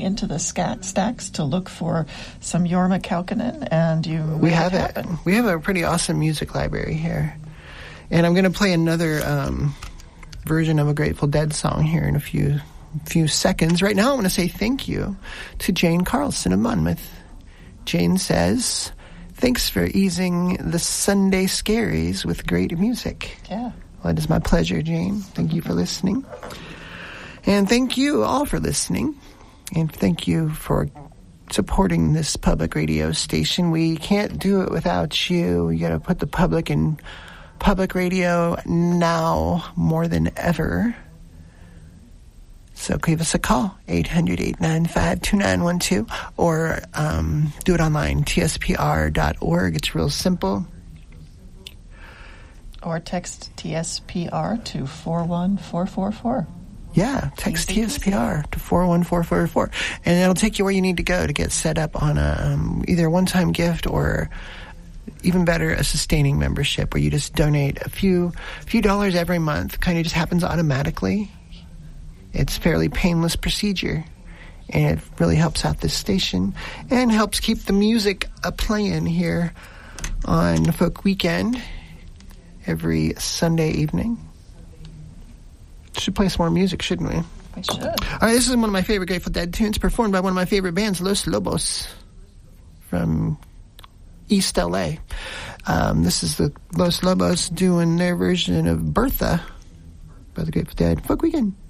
into the stacks to look for some Jorma Kaukonen, and you we have it. We have a pretty awesome music library here, and I'm going to play another version of a Grateful Dead song here in a few seconds. Right now, I want to say thank you to Jane Carlson of Monmouth. Jane says, "Thanks for easing the Sunday scaries with great music." Yeah. Well, it is my pleasure, Jane. Thank you for listening. And thank you all for listening. And thank you for supporting this public radio station. We can't do it without you. We got to put the public in public radio now more than ever. So give us a call, 800-895-2912, or do it online, tspr.org. It's real simple. Or text TSPR to 41444. Yeah, text TSPR to 41444. And it'll take you where you need to go to get set up on a either a one-time gift or, even better, a sustaining membership where you just donate a few dollars every month. Kind of just happens automatically. It's a fairly painless procedure, and it really helps out this station and helps keep the music playing here on Folk Weekend every Sunday evening. Should play some more music, shouldn't we? We should. All right, this is one of my favorite Grateful Dead tunes, performed by one of my favorite bands, Los Lobos, from East LA. This is the Los Lobos doing their version of Bertha by the Grateful Dead. Folk Weekend.